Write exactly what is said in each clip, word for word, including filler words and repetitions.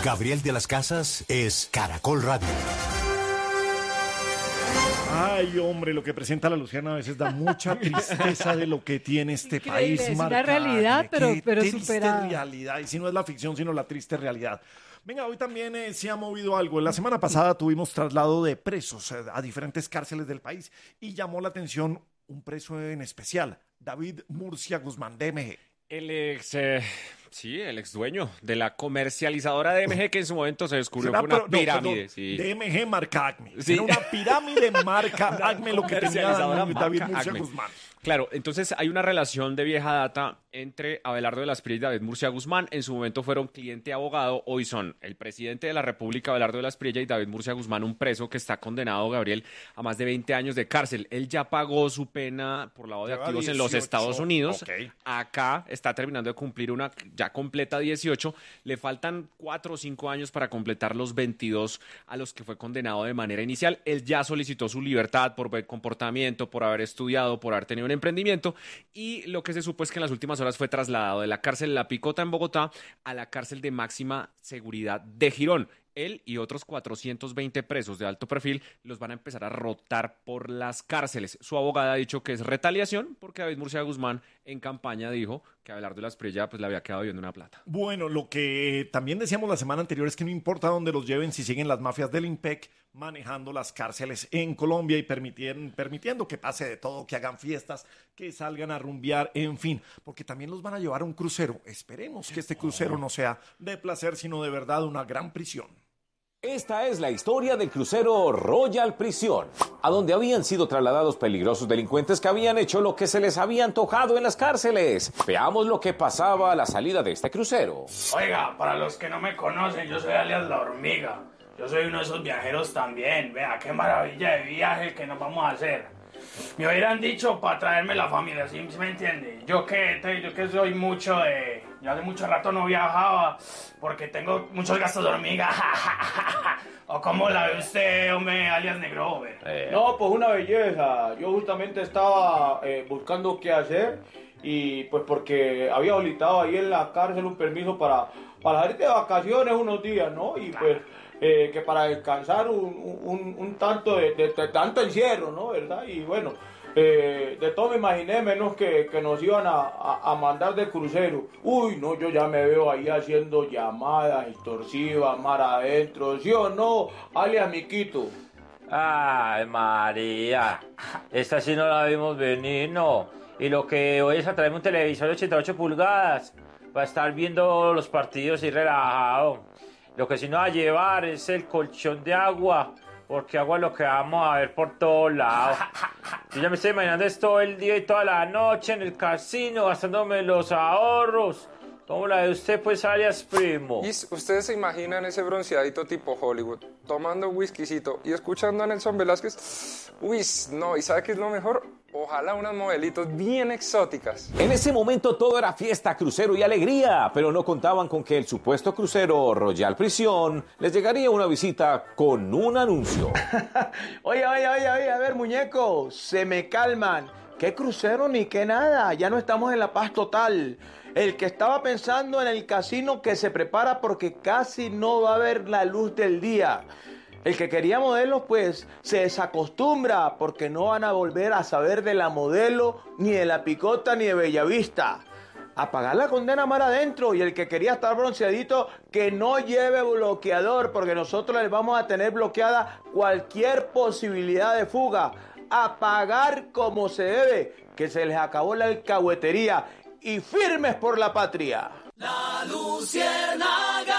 Gabriel de las Casas es Caracol Radio. Ay, hombre, lo que presenta la Luciana a veces da mucha tristeza de lo que tiene este Increíble, país. es una Marcadme. realidad, pero, Qué pero triste superada. realidad, y si no es la ficción, sino la triste realidad. Venga, hoy también eh, se ha movido algo. La semana pasada tuvimos traslado de presos eh, a diferentes cárceles del país y llamó la atención un preso en especial, David Murcia Guzmán, D M G. El ex, eh, sí, el ex dueño de la comercializadora D M G, que en su momento se descubrió Será, fue una pero, no, pirámide. perdón, Sí. D M G marca Acme. Sí. Era una pirámide marca Acme lo que tenía Comercializadora David marca Murcia Acme. Guzmán. Claro, entonces hay una relación de vieja data entre Abelardo de la Espriella y David Murcia Guzmán. En su momento fueron cliente y abogado, hoy son el presidente de la República, Abelardo de la Espriella, y David Murcia Guzmán, un preso que está condenado, Gabriel, a más de veinte años de cárcel. Él ya pagó su pena por lavado de Lleva activos en los dieciocho. Estados Unidos. Ok. Acá está terminando de cumplir una ya completa dieciocho. Le faltan cuatro o cinco años para completar los veintidós a los que fue condenado de manera inicial. Él ya solicitó su libertad por buen comportamiento, por haber estudiado, por haber tenido un emprendimiento. Y lo que se supo es que en las últimas horas fue trasladado de la cárcel La Picota en Bogotá a la cárcel de máxima seguridad de Girón. Él y otros cuatrocientos veinte presos de alto perfil los van a empezar a rotar por las cárceles. Su abogada ha dicho que es retaliación porque David Murcia Guzmán en campaña dijo que Abelardo de la Espriella pues le había quedado viendo una plata. Bueno, lo que también decíamos la semana anterior es que no importa dónde los lleven si siguen las mafias del IMPEC manejando las cárceles en Colombia y permitien- permitiendo que pase de todo, que hagan fiestas, que salgan a rumbear, en fin, porque también los van a llevar a un crucero. Esperemos que este crucero no sea de placer, sino de verdad una gran prisión. Esta es la historia del crucero Royal Prisión, a donde habían sido trasladados peligrosos delincuentes que habían hecho lo que se les había antojado en las cárceles. Veamos lo que pasaba a la salida de este crucero. Oiga, para los que no me conocen, yo soy alias La Hormiga. Yo soy uno de esos viajeros también. Vea, qué maravilla de viaje el que nos vamos a hacer. Me hubieran dicho para traerme la familia, ¿sí me entiende? Yo que, te- yo que soy mucho de... Yo hace mucho rato no viajaba porque tengo muchos gastos de hormiga. ¿O cómo la ve usted, hombre, alias Negrover? Eh, No, pues una belleza. Yo justamente estaba eh, buscando qué hacer y pues porque había solicitado ahí en la cárcel un permiso para, para salir de vacaciones unos días, ¿no? Y pues eh, que para descansar un, un, un tanto de, de- de tanto encierro, ¿no? ¿Verdad? Y bueno, eh, de todo me imaginé menos que, que nos iban a, a, a mandar de crucero. Uy, no, yo ya me veo ahí haciendo llamadas extorsivas, mar adentro, ¿sí o no? Alias Miquito. Ay, María, esta sí no la vimos venir, no. Y lo que hoy es a traerme un televisor de ochenta y ocho pulgadas para estar viendo los partidos y relajado. Lo que sí nos va a llevar es el colchón de agua, porque agua es lo que vamos a ver por todos lados. Yo ya me estoy imaginando esto el día y toda la noche en el casino, gastándome los ahorros. ¿Cómo la de usted, pues, alias primo? Y ustedes se imaginan ese bronceadito tipo Hollywood, tomando un whiskycito y escuchando a Nelson Velázquez. Uy, no, ¿y sabe qué es lo mejor? Ojalá unas modelitos bien exóticas. En ese momento todo era fiesta, crucero y alegría, pero no contaban con que el supuesto crucero Royal Prisión les llegaría una visita con un anuncio. Oye, oye, oye, oye, a ver, muñeco, se me calman. ¿Qué crucero ni qué nada? Ya no estamos en la paz total. El que estaba pensando en el casino que se prepara porque casi no va a haber la luz del día. El que quería modelos, pues, se desacostumbra porque no van a volver a saber de la modelo, ni de la Picota, ni de Bellavista. A pagar la condena mar adentro. Y el que quería estar bronceadito, que no lleve bloqueador, porque nosotros les vamos a tener bloqueada cualquier posibilidad de fuga. A pagar como se debe, que se les acabó la alcahuetería. Y firmes por la patria. La Luciérnaga.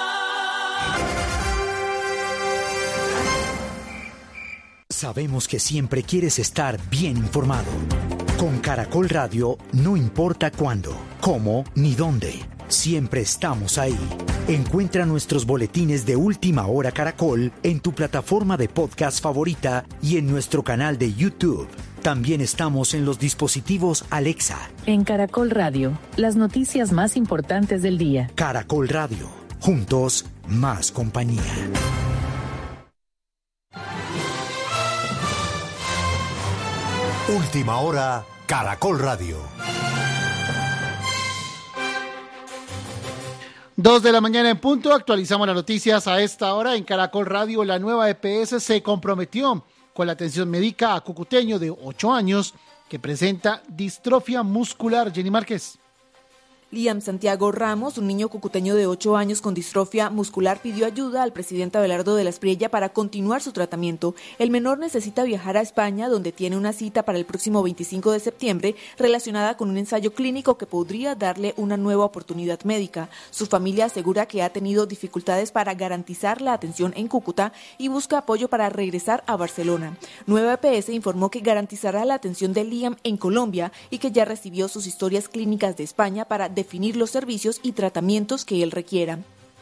Sabemos que siempre quieres estar bien informado. Con Caracol Radio, no importa cuándo, cómo ni dónde, siempre estamos ahí. Encuentra nuestros boletines de Última Hora Caracol en tu plataforma de podcast favorita y en nuestro canal de YouTube. También estamos en los dispositivos Alexa. En Caracol Radio, las noticias más importantes del día. Caracol Radio, juntos, más compañía. Última Hora, Caracol Radio. Dos de la mañana en punto, actualizamos las noticias a esta hora en Caracol Radio. La nueva E P S se comprometió con la atención médica a cucuteño de ocho años que presenta distrofia muscular. Jenny Márquez. Liam Santiago Ramos, un niño cucuteño de ocho años con distrofia muscular, pidió ayuda al presidente Abelardo de la Espriella para continuar su tratamiento. El menor necesita viajar a España, donde tiene una cita para el próximo veinticinco de septiembre relacionada con un ensayo clínico que podría darle una nueva oportunidad médica. Su familia asegura que ha tenido dificultades para garantizar la atención en Cúcuta y busca apoyo para regresar a Barcelona. Nueva E P S informó que garantizará la atención de Liam en Colombia y que ya recibió sus historias clínicas de España para definir los servicios y tratamientos que él requiera.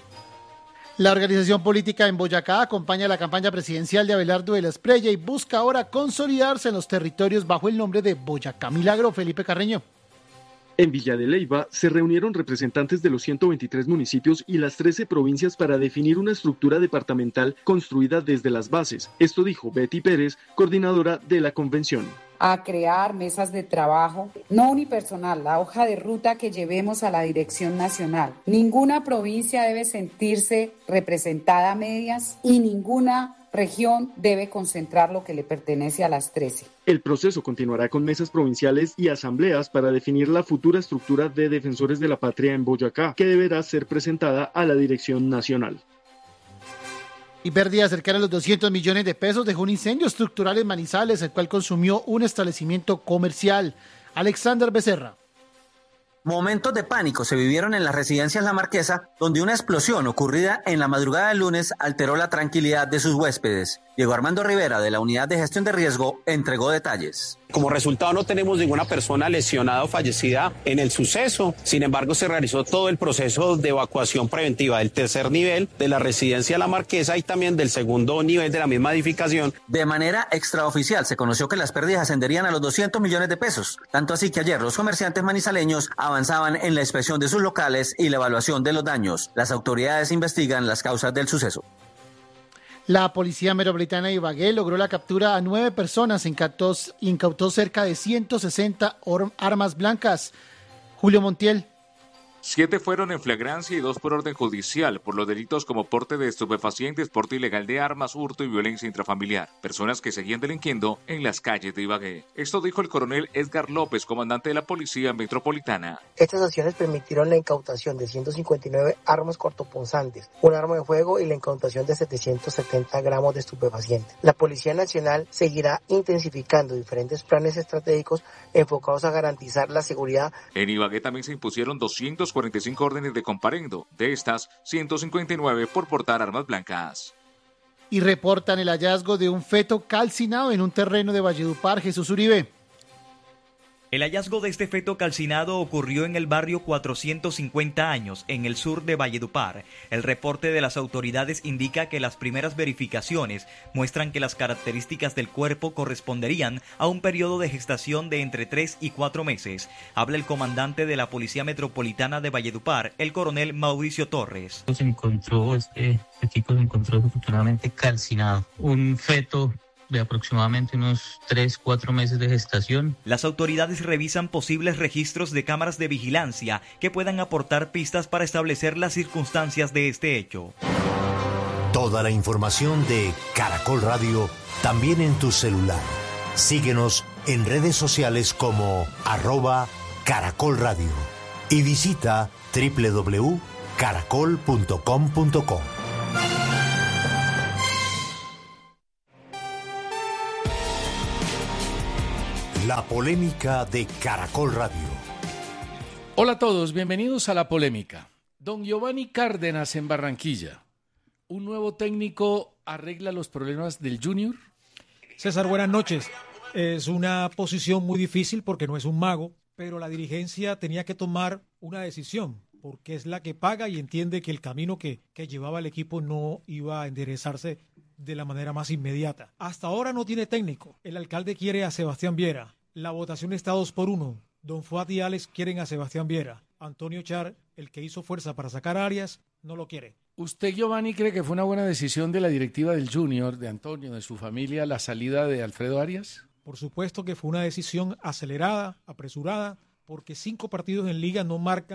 La organización política en Boyacá acompaña la campaña presidencial de Abelardo de la Espriella y busca ahora consolidarse en los territorios bajo el nombre de Boyacá Milagro. Felipe Carreño. En Villa de Leyva se reunieron representantes de los ciento veintitrés municipios y las trece provincias para definir una estructura departamental construida desde las bases. Esto dijo Betty Pérez, coordinadora de la convención. A crear mesas de trabajo, no unipersonal, la hoja de ruta que llevemos a la dirección nacional. Ninguna provincia debe sentirse representada a medias y ninguna región debe concentrar lo que le pertenece a las trece. El proceso continuará con mesas provinciales y asambleas para definir la futura estructura de defensores de la patria en Boyacá, que deberá ser presentada a la dirección nacional. Y pérdida cercana a los doscientos millones de pesos dejó un incendio estructural en Manizales, el cual consumió un establecimiento comercial. Alexander Becerra. Momentos de pánico se vivieron en las residencias La Marquesa, donde una explosión ocurrida en la madrugada del lunes alteró la tranquilidad de sus huéspedes. Diego Armando Rivera, de la Unidad de Gestión de Riesgo, entregó detalles. Como resultado no tenemos ninguna persona lesionada o fallecida en el suceso. Sin embargo, se realizó todo el proceso de evacuación preventiva del tercer nivel de la residencia La Marquesa y también del segundo nivel de la misma edificación. De manera extraoficial se conoció que las pérdidas ascenderían a los doscientos millones de pesos. Tanto así que ayer los comerciantes manizaleños avanzaban en la inspección de sus locales y la evaluación de los daños. Las autoridades investigan las causas del suceso. La Policía Metropolitana de Ibagué logró la captura a nueve personas, incautó, incautó cerca de ciento sesenta armas blancas. Julio Montiel. Siete fueron en flagrancia y dos por orden judicial por los delitos como porte de estupefacientes, porte ilegal de armas, hurto y violencia intrafamiliar. Personas que seguían delinquiendo en las calles de Ibagué. Esto dijo el coronel Edgar López, comandante de la Policía Metropolitana. Estas acciones permitieron la incautación de ciento cincuenta y nueve armas cortopunzantes, un arma de fuego y la incautación de setecientos setenta gramos de estupefacientes. La Policía Nacional seguirá intensificando diferentes planes estratégicos enfocados a garantizar la seguridad. En Ibagué también se impusieron doscientas cuarenta y cinco órdenes de comparendo, de estas ciento cincuenta y nueve por portar armas blancas. Y reportan el hallazgo de un feto calcinado en un terreno de Valledupar. Jesús Uribe. El hallazgo de este feto calcinado ocurrió en el barrio cuatrocientos cincuenta años, en el sur de Valledupar. El reporte de las autoridades indica que las primeras verificaciones muestran que las características del cuerpo corresponderían a un periodo de gestación de entre tres y cuatro meses. Habla el comandante de la Policía Metropolitana de Valledupar, el coronel Mauricio Torres. Se encontró, este, este chico se encontró afortunadamente calcinado. Un feto de aproximadamente unos tres, cuatro meses de gestación. Las autoridades revisan posibles registros de cámaras de vigilancia que puedan aportar pistas para establecer las circunstancias de este hecho. Toda la información de Caracol Radio también en tu celular. Síguenos en redes sociales como arroba Caracol Radio y visita doble u doble u doble u punto caracol punto com punto co. La polémica de Caracol Radio. Hola a todos, bienvenidos a La Polémica. Don Giovanni Cárdenas en Barranquilla. ¿Un nuevo técnico arregla los problemas del Junior? César, buenas noches. Es una posición muy difícil porque no es un mago, pero la dirigencia tenía que tomar una decisión porque es la que paga y entiende que el camino que, que llevaba el equipo no iba a enderezarse de la manera más inmediata. Hasta ahora no tiene técnico. El alcalde quiere a Sebastián Viera. La votación está dos por uno. Don Fuad y Alex quieren a Sebastián Viera. Antonio Char, el que hizo fuerza para sacar a Arias, no lo quiere. ¿Usted, Giovanni, cree que fue una buena decisión de la directiva del Junior, de Antonio, de su familia, la salida de Alfredo Arias? Por supuesto que fue una decisión acelerada, apresurada, porque cinco partidos en liga no marcan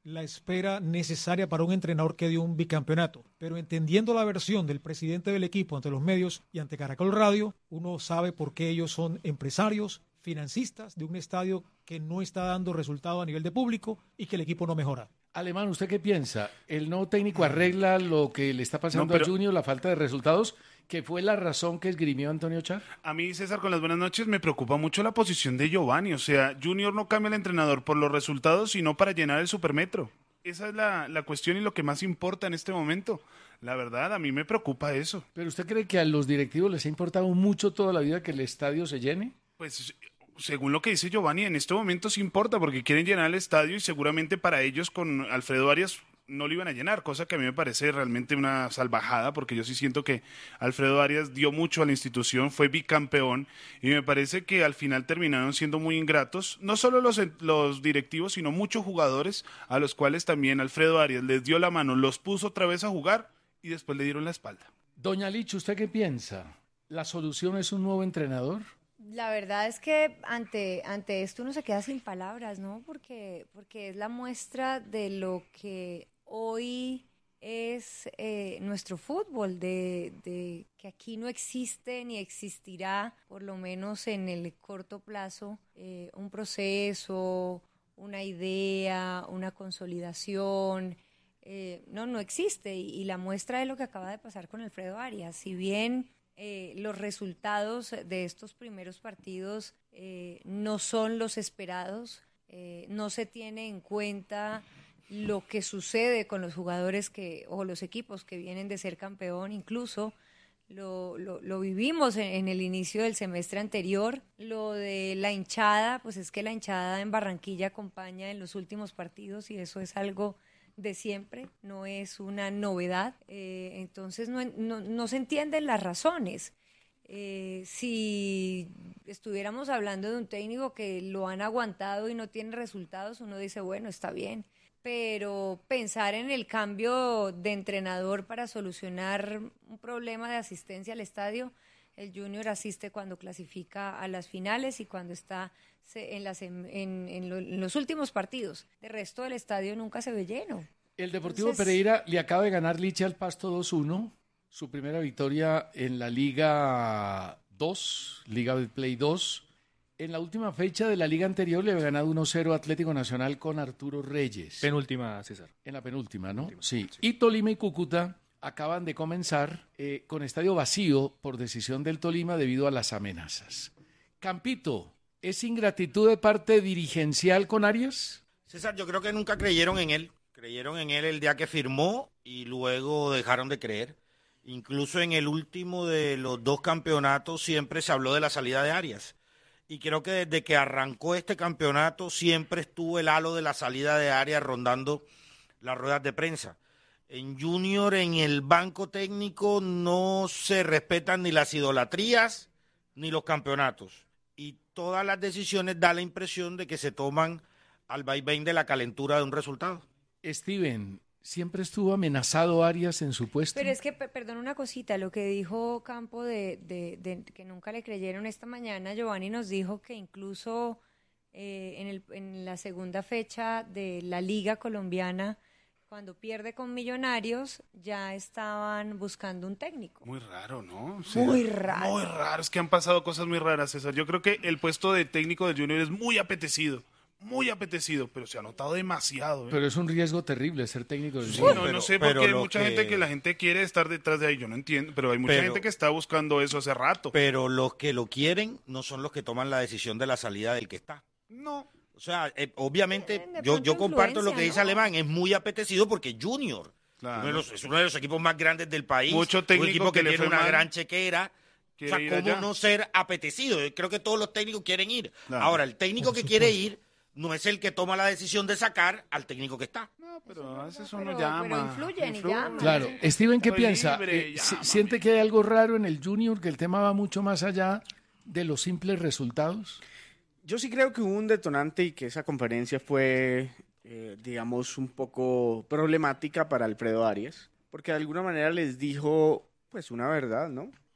la espera necesaria para un entrenador que dio un bicampeonato. Pero entendiendo la versión del presidente del equipo ante los medios y ante Caracol Radio, uno sabe por qué ellos son empresarios, financistas de un estadio que no está dando resultado a nivel de público y que el equipo no mejora. Alemán, ¿usted qué piensa? ¿El nuevo técnico arregla lo que le está pasando no, pero... a Junior, la falta de resultados, que fue la razón que esgrimió Antonio Char? A mí, César, con las buenas noches, me preocupa mucho la posición de Giovanni. O sea, Junior no cambia al entrenador por los resultados, sino para llenar el supermetro. Esa es la, la cuestión y lo que más importa en este momento. La verdad, a mí me preocupa eso. ¿Pero usted cree que a los directivos les ha importado mucho toda la vida que el estadio se llene? Pues... según lo que dice Giovanni, en este momento sí importa porque quieren llenar el estadio y seguramente para ellos con Alfredo Arias no lo iban a llenar, cosa que a mí me parece realmente una salvajada porque yo sí siento que Alfredo Arias dio mucho a la institución, fue bicampeón y me parece que al final terminaron siendo muy ingratos, no solo los, los directivos, sino muchos jugadores a los cuales también Alfredo Arias les dio la mano, los puso otra vez a jugar y después le dieron la espalda. Doña Licho, ¿usted qué piensa? ¿La solución es un nuevo entrenador? La verdad es que ante, ante esto uno se queda sin palabras, ¿no? Porque, porque es la muestra de lo que hoy es eh, nuestro fútbol, de, de que aquí no existe ni existirá, por lo menos en el corto plazo, eh, un proceso, una idea, una consolidación. Eh, no, no existe. Y, y la muestra es lo que acaba de pasar con Alfredo Arias. Si bien... Eh, los resultados de estos primeros partidos eh, no son los esperados, eh, no se tiene en cuenta lo que sucede con los jugadores que o los equipos que vienen de ser campeón, incluso lo, lo, lo vivimos en, en el inicio del semestre anterior. Lo de la hinchada, pues es que la hinchada en Barranquilla acompaña en los últimos partidos y eso es algo de siempre, no es una novedad, eh, entonces no, no, no se entienden las razones. Eh, si estuviéramos hablando de un técnico que lo han aguantado y no tiene resultados, uno dice, bueno, está bien, pero pensar en el cambio de entrenador para solucionar un problema de asistencia al estadio, el Junior asiste cuando clasifica a las finales y cuando está en, las, en, en, lo, en los últimos partidos. De resto, del estadio nunca se ve lleno. El Deportivo Entonces, Pereira le acaba de ganar Licha al Pasto dos uno, su primera victoria en la Liga dos, Liga de Play dos. En la última fecha de la liga anterior le había ganado uno cero Atlético Nacional con Arturo Reyes. Penúltima, César. En la penúltima, ¿no? Penúltima, sí. sí. Y Tolima y Cúcuta acaban de comenzar eh, con estadio vacío por decisión del Tolima debido a las amenazas. Campito, ¿es ingratitud de parte dirigencial con Arias? César, yo creo que nunca creyeron en él. Creyeron en él el día que firmó y luego dejaron de creer. Incluso en el último de los dos campeonatos siempre se habló de la salida de Arias. Y creo que desde que arrancó este campeonato siempre estuvo el halo de la salida de Arias rondando las ruedas de prensa. En Junior, en el banco técnico, no se respetan ni las idolatrías ni los campeonatos. Y todas las decisiones da la impresión de que se toman al vaivén de la calentura de un resultado. Steven, ¿siempre estuvo amenazado Arias en su puesto? Pero es que, perdón una cosita, lo que dijo Campo de, de, de que nunca le creyeron esta mañana, Giovanni nos dijo que incluso eh, en, el, en la segunda fecha de la Liga Colombiana, cuando pierde con Millonarios, ya estaban buscando un técnico. Muy raro, ¿no? O sea, muy raro. Muy raro, es que han pasado cosas muy raras, César. Yo creo que el puesto de técnico del Junior es muy apetecido. Muy apetecido, pero se ha notado demasiado. ¿eh? Pero es un riesgo terrible ser técnico del sí, Junior. no, pero, no sé, porque hay mucha que... gente que la gente quiere estar detrás de ahí, yo no entiendo, pero hay mucha pero, gente que está buscando eso hace rato. Pero los que lo quieren no son los que toman la decisión de la salida del que está. No. O sea, eh, obviamente, yo, yo comparto lo que dice ¿no? Alemán, es muy apetecido porque Junior claro. uno de los, es uno de los equipos más grandes del país, mucho técnico un equipo que, que tiene una mal. gran chequera. O sea, ¿cómo allá? No ser apetecido? Yo creo que todos los técnicos quieren ir. Claro. Ahora, el técnico que quiere ir no es el que toma la decisión de sacar al técnico que está. No, pero a veces uno pero, llama. Pero influyen y llaman. Claro. Steven, ¿qué Soy piensa? Libre, eh, ¿Siente que hay algo raro en el Junior, que el tema va mucho más allá de los simples resultados? Yo sí creo que hubo un detonante y que esa conferencia fue, eh, digamos, un poco problemática para Alfredo Arias, porque de alguna manera les dijo, pues, una verdad, ¿no?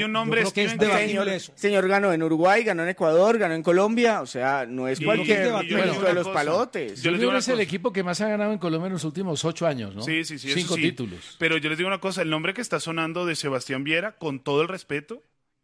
hay un nombre, yo creo que es Steven, que- debatible Señor, eso. señor ganó en Uruguay, ganó en Ecuador, ganó en Colombia, o sea, no es Y- cualquier y yo les digo ministro de una los cosa. palotes. Yo les digo Junior una es el cosa. equipo que más ha ganado en Colombia en los últimos ocho años, ¿no? Sí, sí, sí. eso Cinco sí. títulos. Pero yo les digo una cosa, el nombre que está sonando de Sebastián Viera, con todo el respeto,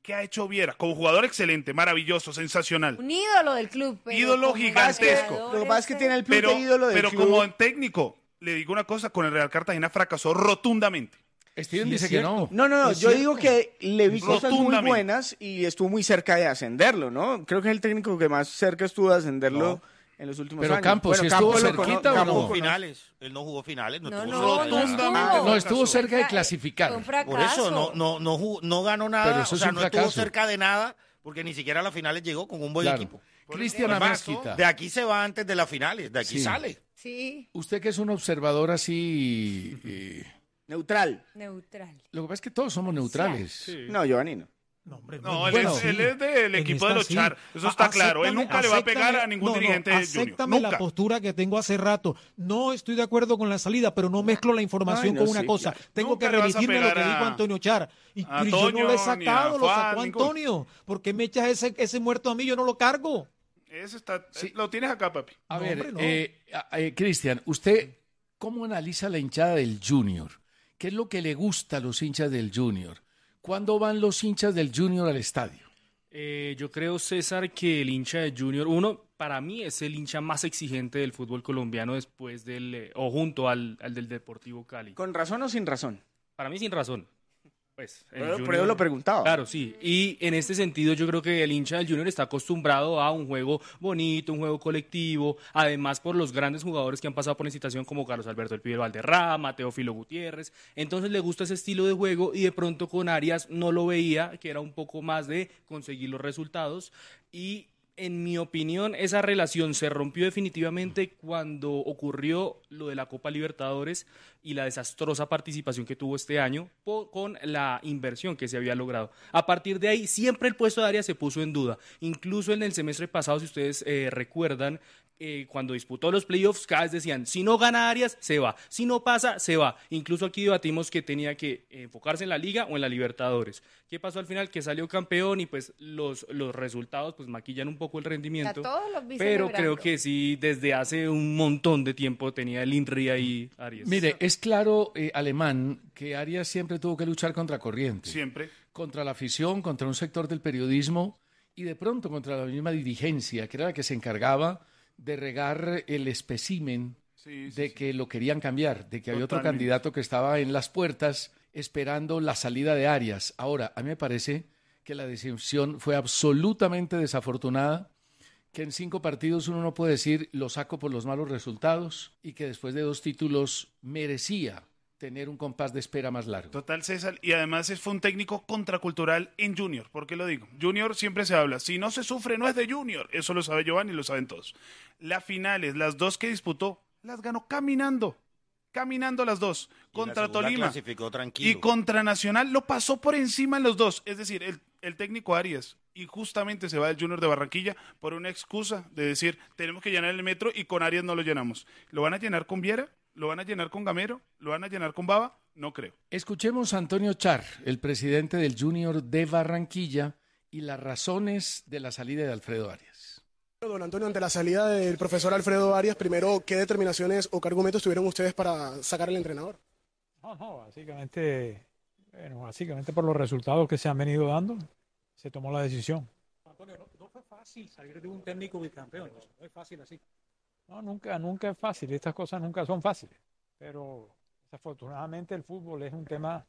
¿Qué ha hecho Viera? Como jugador excelente, maravilloso, sensacional. Un ídolo del club. Pero ídolo gigantesco. Lo que pasa es que tiene el plus pero, de ídolo del pero club. como técnico, le digo una cosa, con el Real Cartagena fracasó rotundamente. Steven Sí, dice es que cierto. no. No, no, no. Es Yo cierto. digo que le vi cosas muy Rotundamente. buenas y estuvo muy cerca de ascenderlo, ¿no? Creo que es el técnico que más cerca estuvo de ascenderlo No. en los últimos Pero años. Campos, ¿sí estuvo Campos lo cono- cerquita o Campos no? lo cono- finales. Él no jugó finales, no, No, tuvo no, suerte. no estuvo. No, estuvo cerca de clasificar. Fue un fracaso. Por eso no, no, no, jugó- no ganó nada, Pero eso o es sea, un no estuvo fracaso. cerca de nada, porque ni siquiera a las finales llegó con un buen Claro. equipo. Cristian Además, Amezquita. de aquí se va antes de las finales, de aquí Sí. sale. Sí, Usted que es un observador así... eh, Neutral. neutral. lo que pasa es que todos somos neutrales. No, Giovanni no. No, hombre, No, él, Bueno, es, sí. él es del En equipo de esta los sí. Char. Eso A- está claro. Él acéptame- nunca le va a pegar acéptame- a ningún no, no, dirigente Junior. acéptame la Nunca. postura que tengo hace rato. No estoy de acuerdo con la salida, pero no mezclo la información Ay, no, con una sí, cosa. claro. Tengo Nunca que le vas a remitirme a lo que pegar dijo a- Antonio Char. Y, a y yo no lo he Toño, ni a sacado, lo Juan, sacó ninguno. Antonio. ¿Por qué me echas ese, ese muerto a mí? Yo no lo cargo. Ese está, Sí. Lo tienes acá, papi. A No, ver, hombre, no. eh, a- eh, Cristian, ¿usted cómo analiza la hinchada del Junior? ¿Qué es lo que le gusta a los hinchas del Junior? ¿Cuándo van los hinchas del Junior al estadio? Eh, yo creo, César, que el hincha de Junior, uno, para mí es el hincha más exigente del fútbol colombiano después del, eh, o junto al, al del Deportivo Cali. ¿Con razón o sin razón? Para mí sin razón. Pues, el Pero, Junior- pero yo lo preguntaba. Claro, sí. Y en este sentido yo creo que el hincha del Junior está acostumbrado a un juego bonito, un juego colectivo, además por los grandes jugadores que han pasado por la institución como Carlos Alberto El Pibe Valderrama, Teófilo Gutiérrez. Entonces le gusta ese estilo de juego y de pronto con Arias no lo veía, que era un poco más de conseguir los resultados. Y en mi opinión, esa relación se rompió definitivamente cuando ocurrió lo de la Copa Libertadores y la desastrosa participación que tuvo este año po- con la inversión que se había logrado. A partir de ahí, siempre el puesto de Arias se puso en duda. Incluso en el semestre pasado, si ustedes eh, recuerdan, eh, cuando disputó los playoffs, cada vez decían, si no gana Arias, se va. Si no pasa, se va. Incluso aquí debatimos que tenía que enfocarse en la Liga o en la Libertadores. ¿Qué pasó al final? Que salió campeón y pues los, los resultados pues maquillan un poco el rendimiento. A todos los vi Pero celebrando. creo que sí, desde hace un montón de tiempo tenía el INRI ahí, Arias. Mire, es claro, eh, Alemán, que Arias siempre tuvo que luchar contra corriente. Siempre. Contra la afición, contra un sector del periodismo y de pronto contra la misma dirigencia, que era la que se encargaba de regar el espécimen Sí, sí, de sí. que lo querían cambiar, de que había otro Totalmente. candidato que estaba en las puertas esperando la salida de Arias. Ahora, a mí me parece que la decisión fue absolutamente desafortunada, que en cinco partidos uno no puede decir lo saco por los malos resultados y que después de dos títulos merecía tener un compás de espera más largo. Total, César. Y además es- fue un técnico contracultural en Junior. ¿Por qué lo digo? Junior siempre se habla. Si no se sufre, no es de Junior. Eso lo sabe Giovanni y lo saben todos. Las finales, las dos que disputó, las ganó caminando. Caminando las dos. Y la Contra segunda Tolima. clasificó tranquilo. Y contra Nacional lo pasó por encima en los dos. Es decir, el, el técnico Arias. Y justamente se va del Junior de Barranquilla por una excusa de decir, tenemos que llenar el metro y con Arias no lo llenamos. ¿Lo van a llenar con Viera? ¿Lo van a llenar con Gamero? ¿Lo van a llenar con Baba? No creo. Escuchemos a Antonio Char, el presidente del Junior de Barranquilla, y las razones de la salida de Alfredo Arias. Don Antonio, ante la salida del profesor Alfredo Arias, primero, ¿qué determinaciones o qué argumentos tuvieron ustedes para sacar al entrenador? No, no, básicamente, bueno, básicamente por los resultados que se han venido dando, se tomó la decisión. Antonio, no, no fue fácil salir de un técnico bicampeón, no es fácil así. No, nunca, nunca es fácil, estas cosas nunca son fáciles, pero desafortunadamente el fútbol es un tema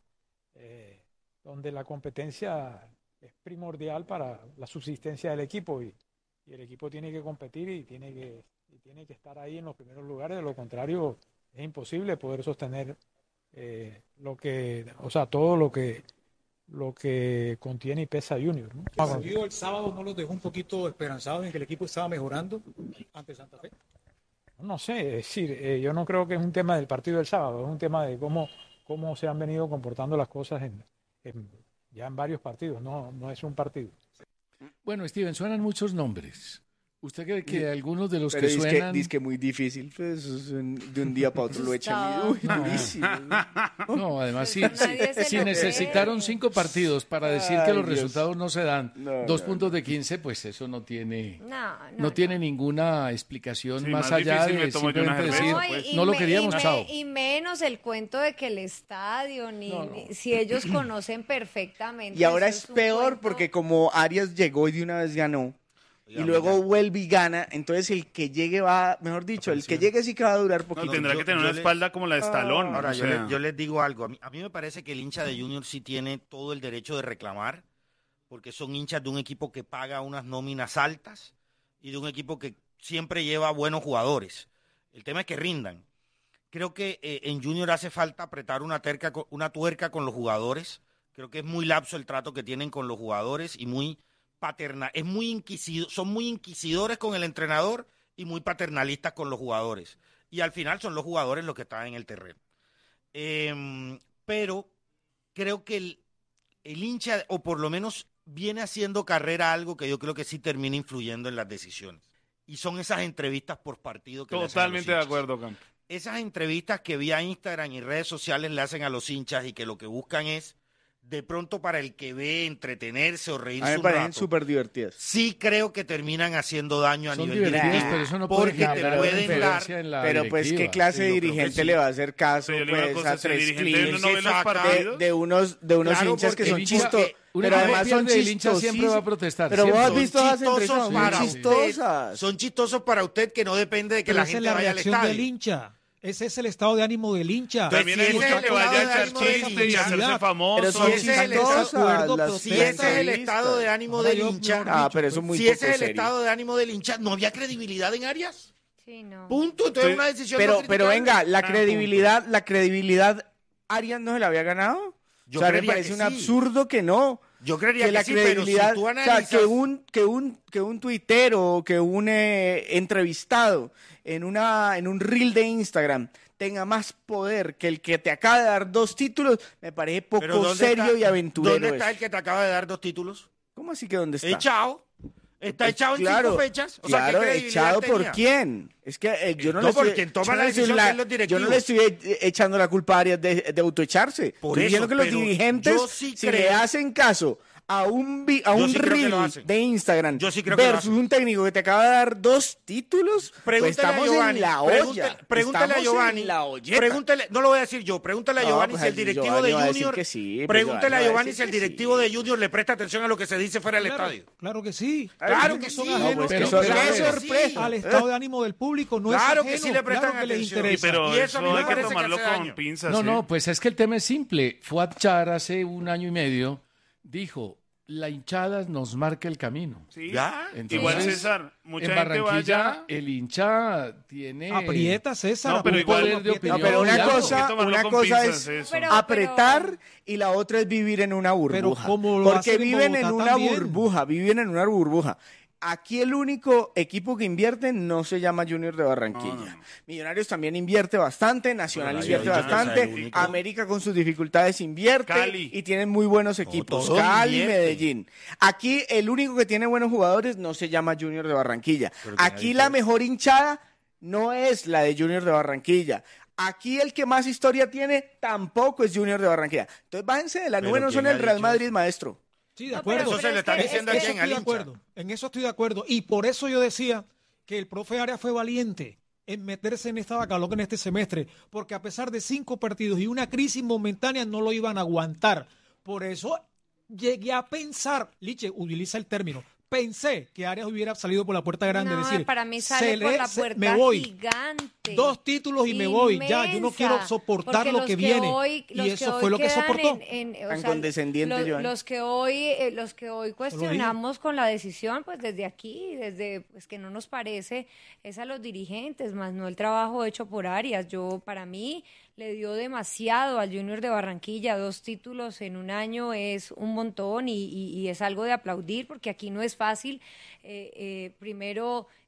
eh, donde la competencia es primordial para la subsistencia del equipo y, y el equipo tiene que competir y tiene que, y tiene que estar ahí en los primeros lugares, de lo contrario es imposible poder sostener eh, lo que, o sea, todo lo que lo que contiene y pesa Junior, ¿no? El partido el sábado no los dejó un poquito esperanzados en que el equipo estaba mejorando ante Santa Fe. No sé, es decir, eh, yo no creo que es un tema del partido del sábado, es un tema de cómo, cómo se han venido comportando las cosas en, en, ya en varios partidos, no, no es un partido. Bueno, Steven, suenan muchos nombres, ¿Usted cree que algunos de los Pero que dice suenan... que, dice que muy difícil, pues de un día para otro lo echan y uy, No. durísimo. No, además, si, Nadie se si lo necesitaron cree. cinco partidos para decir que Ay, los Dios. resultados no se dan, No, dos no, puntos de quince, pues eso no tiene... No, no, No tiene ninguna explicación Sí, más más allá difícil me de tomo yo una simplemente cerveza, decir, pues. y no lo me- queríamos, y me- chao. Y menos el cuento de que el estadio, ni, ni- si ellos conocen perfectamente. Y ahora eso es un peor cuento. porque como Arias llegó y de una vez ganó, y luego vuelve y gana, entonces el que llegue va, mejor dicho, el que llegue sí que va a durar No, poquito. tendrá yo- que tener yo una le- espalda como la de Stallone. Ahora, o yo, sea. le- yo les digo algo. A mí, a mí me parece que el hincha de Junior sí tiene todo el derecho de reclamar, porque son hinchas de un equipo que paga unas nóminas altas y de un equipo que siempre lleva buenos jugadores. El tema es que rindan. Creo que eh, en Junior hace falta apretar una, terca, co- una tuerca con los jugadores. Creo que es muy lapso el trato que tienen con los jugadores y muy paternal. Es muy inquisido, son muy inquisidores con el entrenador y muy paternalistas con los jugadores. Y al final son los jugadores los que están en el terreno. Eh, pero creo que el, el hincha, o por lo menos viene haciendo carrera algo que yo creo que sí termina influyendo en las decisiones. Y son esas entrevistas por partido que le hacen a los Totalmente de hinchas. acuerdo, Campo. Esas entrevistas que vía Instagram y redes sociales le hacen a los hinchas y que lo que buscan es, de pronto para el que ve, entretenerse o A mí reírse me un parecen rato, súper divertidas. sí creo que terminan haciendo daño a Son nivel divertidos, directivo. pero eso no puede porque te generar pueden dar... interferencia en la Pero pues, ¿qué directiva. clase de Sí, yo creo que dirigente sí. le va a hacer caso Pero yo le digo una pues, cosa, a si el tres dirigente clips no ve los de, partidos, de unos, de unos Claro, hinchas que porque son el hincha- chistosos? un Pero equipo además son pierde, el hincha siempre va a chistosísimos. protestar, Pero vos siempre. has visto esas chistosos entrevistas para muy usted. chistosas. Son chistosos para usted que no depende de que Pero la esa es gente la vaya al reacción estadio. del hincha. Ese es el estado de ánimo del hincha. También hay si ese muchos es el que vaya a estado de echar ánimo del chistes y hincha, hacerse Pero famosos. son Si ese es el chistosas acuerdo, las pero Si ese es el entrevistas. estado de ánimo Ahora del yo- hincha, Ah, pero eso es muy si poco ese es el serio. estado de ánimo del hincha, no había credibilidad en Arias. Sí, no. Punto. Entonces Sí. una decisión Pero, no pero criticable. venga, la Ah, credibilidad, la credibilidad, ¿Arias no se la había ganado? Yo o sea, me creería parece que un sí. absurdo que no. Yo creería que, la sí, pero si credibilidad, tú o sea, analizas... que un que un que un tuitero o que un eh, entrevistado en una en un reel de Instagram tenga más poder que el que te acaba de dar dos títulos, me parece pero poco ¿dónde serio está- y aventurero. ¿Dónde está eso. el que te acaba de dar dos títulos? ¿Cómo así que dónde está? Echado. Está Pues, echado en claro, cinco fechas. O sea, ¿qué claro, credibilidad echado por tenía? quién. Es que eh, yo no, No, le por estoy, quien toma yo no la le estoy decisión, la- que es los yo directivos. no le estoy eh, echando la culpa a Arias de, de autoecharse. Por Estoy eso, diciendo que los pero dirigentes, yo sí si creo- le hacen caso a un, vi- a Yo un sí creo que reel lo hacen. de Instagram Yo sí creo que lo versus hacen. un técnico que te acaba de dar dos títulos, pues Pregúntale estamos a Giovanni. en la pregúntale- olla. Pregúntale a Estamos Giovanni. en la olleta. Pregúntale, no lo voy a decir yo. Pregúntale a No, Giovanni pues, si el directivo Giovanni de va a decir Junior. que sí, pues, Pregúntale Giovanni a va a Giovanni decir si el que directivo sí. de Junior le presta atención a lo que se dice fuera del Claro, estadio. claro que sí. Claro Ellos que son sí. ajenos, No, pues, pero que eso es claro una que sorpresa. sí. al estado de ánimo del público no Claro es que ajeno, sí le prestan claro que les atención. interesa. Pero Y eso eso a mí me hay que parece que tomarlo hace con daño. pinzas. No, ¿sí? no, pues es que el tema es simple. Fuad Char hace un año y medio dijo, la hinchada nos marca el camino. Sí. ¿Ya? Entonces, Igual César, mucha en gente Barranquilla vaya. el hincha tiene Aprieta, César. No, pero un igual- poder de No, opinión. No, pero una Claro. Hay cosa, que tomarlo una con cosa pinzas, es eso. Pero- apretar y la otra es vivir en una burbuja. como lo Porque hacen en viven en Bogotá una también. burbuja, viven en una burbuja. Aquí el único equipo que invierte no se llama Junior de Barranquilla. No, no. Millonarios también invierte bastante, Nacional Pero invierte yo digo que ese es bastante, el único. América con sus dificultades invierte Cali. y tienen muy buenos equipos. todos Cali, invierten. Medellín. Aquí el único que tiene buenos jugadores no se llama Junior de Barranquilla. Pero tiene Aquí la mejor hinchada no es la de Junior de Barranquilla. Aquí el que más historia tiene tampoco es Junior de Barranquilla. Entonces bájense de la Pero nube, no ¿quién son ha el Real dicho Madrid, maestro. Sí, de No, acuerdo. pero- Eso se le es está que- diciendo es a Eso quién, estoy al de hincha. acuerdo. En eso estoy de acuerdo. Y por eso yo decía que el profe Arias fue valiente en meterse en esta bacaloca en este semestre, porque a pesar de cinco partidos y una crisis momentánea no lo iban a aguantar. Por eso llegué a pensar, Liche, utiliza el término, pensé que Arias hubiera salido por la puerta grande, No, es decir, para mí sale se por le- la se- puerta me voy. gigante. Dos títulos y me voy. Ya, yo no Inmensa. quiero soportar Porque lo los que viene. hoy- los y que eso hoy fue lo que quedan soportó. en- en- o Tan sea, condescendiente, lo- Joan. los que hoy eh, los que hoy dije. cuestionamos con la decisión, pues desde aquí, desde pues que no nos parece, es a los dirigentes, más no el trabajo hecho por Arias. Yo, para mí, le dio demasiado al Junior de Barranquilla. Dos títulos en un año es un montón y, y- y es algo de aplaudir, porque aquí no es fácil. Eh, eh, primero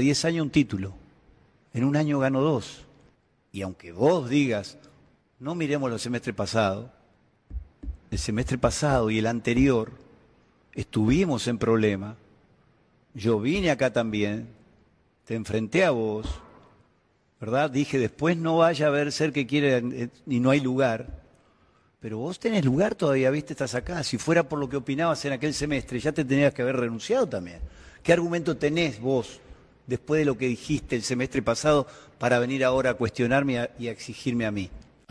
diez años un título. En un año gano dos. Y aunque vos digas, no miremos el semestre pasado, el semestre pasado y el anterior estuvimos en problema. Yo vine acá también, te enfrenté a vos, ¿verdad? Dije, después no vaya a ver ser que quiere y no hay lugar. Pero vos tenés lugar todavía, viste, estás acá. Si fuera por lo que opinabas en aquel semestre, ya te tenías que haber renunciado también. ¿Qué argumento tenés vos, después de lo que dijiste el semestre pasado, para venir ahora a cuestionarme y a exigirme a mí?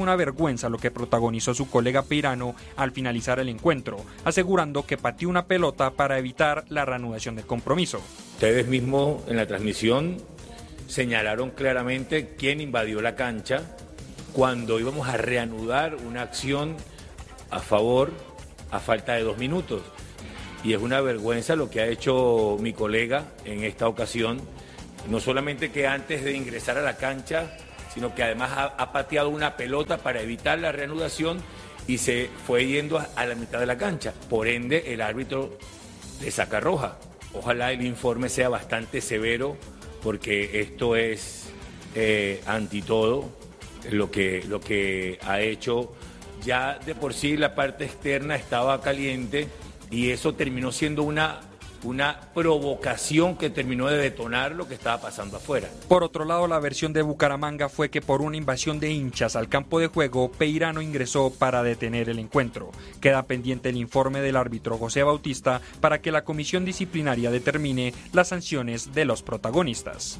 fue una vergüenza lo que protagonizó su colega Peirano al finalizar el encuentro, asegurando que pateó una pelota para evitar la reanudación del compromiso. Ustedes mismos en la transmisión señalaron claramente quién invadió la cancha cuando íbamos a reanudar una acción a favor a falta de dos minutos. Y es una vergüenza lo que ha hecho mi colega en esta ocasión, no solamente que antes de ingresar a la cancha, sino que además ha, ha pateado una pelota para evitar la reanudación y se fue yendo a, a la mitad de la cancha. Por ende, el árbitro le saca roja. Ojalá el informe sea bastante severo, porque esto es eh, anti todo lo que, lo que ha hecho. Ya de por sí la parte externa estaba caliente y eso terminó siendo una... una provocación que terminó de detonar lo que estaba pasando afuera. Por otro lado, la versión de Bucaramanga fue que por una invasión de hinchas al campo de juego, Peirano ingresó para detener el encuentro. Queda pendiente el informe del árbitro José Bautista para que la comisión disciplinaria determine las sanciones de los protagonistas.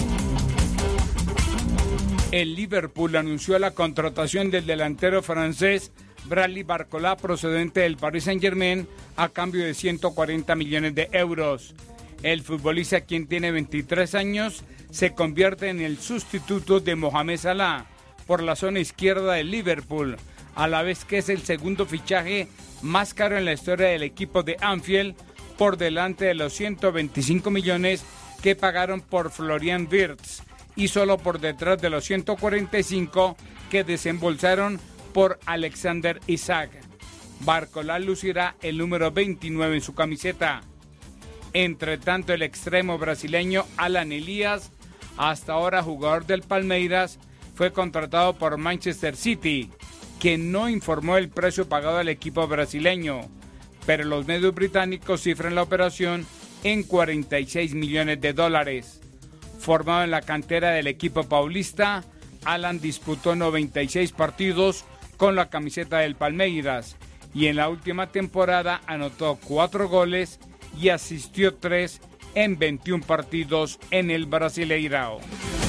El Liverpool anunció la contratación del delantero francés Bradley Barcola, procedente del Paris Saint-Germain, a cambio de ciento cuarenta millones de euros. El futbolista, quien tiene veintitrés años, se convierte en el sustituto de Mohamed Salah por la zona izquierda del Liverpool, a la vez que es el segundo fichaje más caro en la historia del equipo de Anfield, por delante de los ciento veinticinco millones que pagaron por Florian Wirtz y solo por detrás de los ciento cuarenta y cinco que desembolsaron por Alexander Isak. Barcola lucirá el número veintinueve en su camiseta. Entre tanto, el extremo brasileño Alan Elías, hasta ahora jugador del Palmeiras, fue contratado por Manchester City, que no informó el precio pagado al equipo brasileño, pero los medios británicos cifran la operación en cuarenta y seis millones de dólares. Formado en la cantera del equipo paulista, Alan disputó noventa y seis partidos con la camiseta del Palmeiras y en la última temporada anotó cuatro goles y asistió tres en veintiún partidos en el Brasileirao.